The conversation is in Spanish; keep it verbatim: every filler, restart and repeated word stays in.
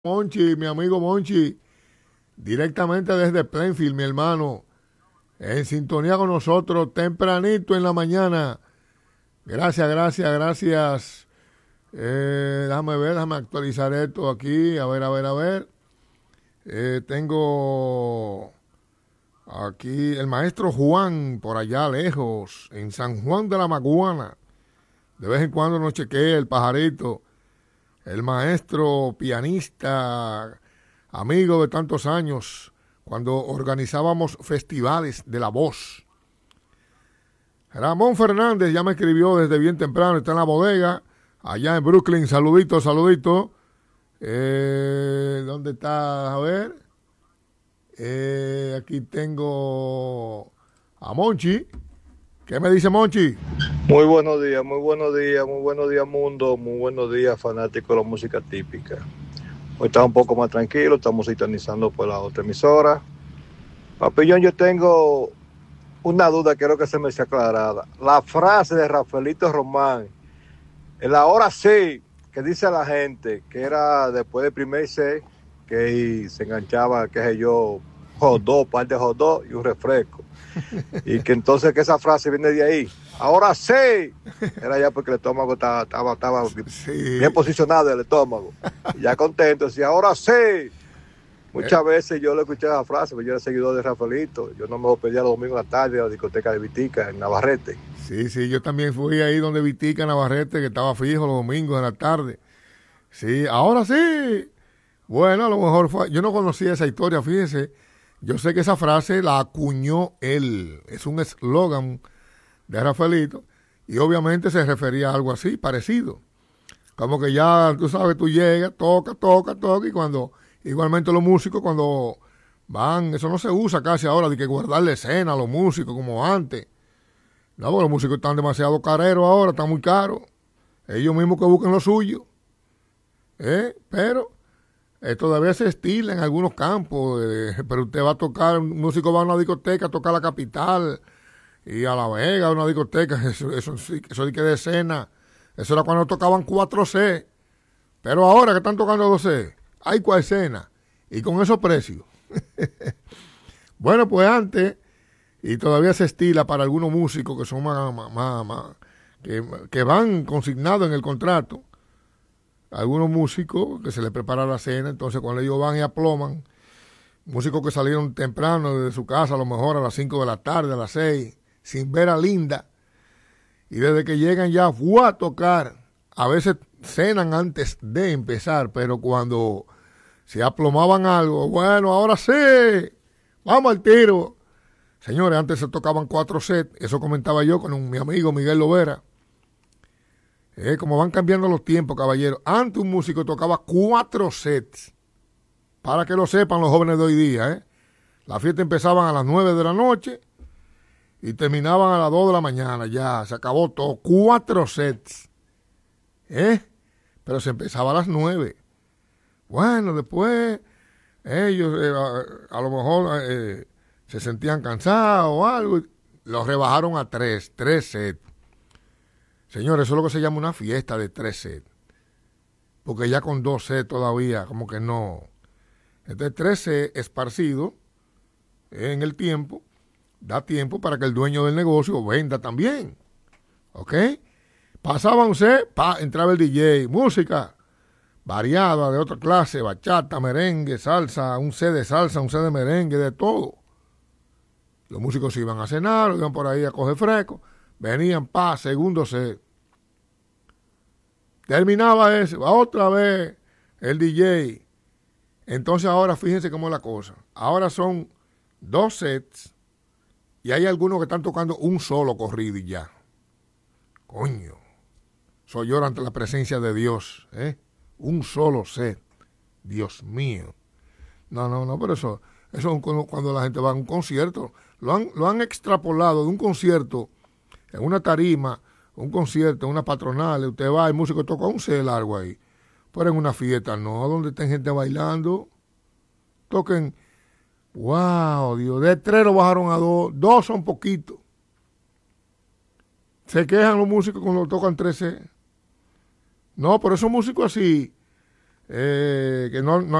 Monchi, mi amigo Monchi, directamente desde Plainfield, mi hermano, en sintonía con nosotros tempranito en la mañana. Gracias, gracias, gracias. Eh, déjame ver, déjame actualizar esto aquí. A ver, a ver, a ver. Eh, tengo aquí el maestro Juan, por allá lejos, en San Juan de la Maguana. De vez en cuando nos chequea el pajarito. El maestro pianista, amigo de tantos años, cuando organizábamos festivales de la voz. Ramón Fernández ya me escribió desde bien temprano, está en la bodega, allá en Brooklyn. Saludito, saludito. Eh, ¿Dónde está? A ver. Eh, aquí tengo a Monchi. ¿Qué me dice Monchi? Muy buenos días, muy buenos días, muy buenos días mundo, muy buenos días fanáticos de la música típica. Hoy está un poco más tranquilo, estamos sintonizando por la otra emisora. Papillón, yo tengo una duda, quiero que se me sea aclarada. La frase de Rafaelito Román, en la hora sí, que dice la gente, que era después del primer set, que se enganchaba, qué sé yo, hot dog, par de hot dog y un refresco. Y que entonces que esa frase viene de ahí. Ahora sí. Era ya porque el estómago estaba, estaba, estaba sí. bien posicionado, el estómago. Y ya contento, decía, ahora sí. Muchas eh. veces yo le escuché esa frase, porque yo era seguidor de Rafaelito. Yo no me lo pedía los domingos en la tarde a la discoteca de Vitica, en Navarrete. Sí, sí, yo también fui ahí donde Vitica, en Navarrete, que estaba fijo los domingos en la tarde. Sí, ahora sí. Bueno, a lo mejor fue, yo no conocía esa historia, fíjese. Yo sé que esa frase la acuñó él. Es un eslogan de Rafaelito. Y obviamente se refería a algo así, parecido. Como que ya, tú sabes, tú llegas, toca, toca, toca. Y cuando, igualmente los músicos cuando van, eso no se usa casi ahora, de que guardarle escena a los músicos como antes. No, porque los músicos están demasiado careros ahora, están muy caros. Ellos mismos que busquen lo suyo. ¿Eh? Pero... Eh, todavía se estila en algunos campos, eh, pero usted va a tocar, un músico va a una discoteca a tocar la Capital y a La Vega, a una discoteca, eso, eso, eso, eso de que de escena, eso era cuando tocaban cuatro C, pero ahora que están tocando dos C, hay cuál escena, y con esos precios. Bueno, pues antes, y todavía se estila para algunos músicos que son más, más, más, más que, que van consignados en el contrato, algunos músicos que se les prepara la cena, entonces cuando ellos van y aploman, músicos que salieron temprano de su casa, a lo mejor a las cinco de la tarde, a las seis, sin ver a Linda, y desde que llegan ya fue a tocar, a veces cenan antes de empezar, pero cuando se aplomaban algo, bueno, ahora sí, vamos al tiro. Señores, antes se tocaban cuatro sets, eso comentaba yo con un, mi amigo Miguel Lovera. Eh, como van cambiando los tiempos, caballero. Antes un músico tocaba cuatro sets. Para que lo sepan los jóvenes de hoy día, ¿eh? Las fiestas empezaban a las nueve de la noche y terminaban a las dos de la mañana. Ya, se acabó todo. Cuatro sets. ¿Eh? Pero se empezaba a las nueve. Bueno, después ellos eh, a, a lo mejor eh, se sentían cansados o algo. Los rebajaron a tres. Tres sets. Señores, eso es lo que se llama una fiesta de tres sets. Porque ya con dos sets todavía, como que no. Entonces, tres sets esparcidos en el tiempo, da tiempo para que el dueño del negocio venda también. ¿Ok? Pasaba un set, pa, entraba el D J, música variada de otra clase, bachata, merengue, salsa, un set de salsa, un set de merengue, de todo. Los músicos iban a cenar, iban por ahí a coger fresco. Venían, pa, segundo set. Terminaba ese, otra vez el D J. Entonces ahora fíjense cómo es la cosa. Ahora son dos sets y hay algunos que están tocando un solo corrido y ya. Coño. Soy yo ante la presencia de Dios. ¿eh? Un solo set. Dios mío. No, no, no, pero eso, eso es cuando la gente va a un concierto. Lo han, lo han extrapolado de un concierto en una tarima, un concierto, una patronal, usted va, el músico toca un C largo ahí. Pero en una fiesta no, donde estén gente bailando, toquen, wow, Dios, de tres lo bajaron a dos, dos son poquitos. Se quejan los músicos cuando tocan tres C. No, pero esos músicos así, eh, que no, no,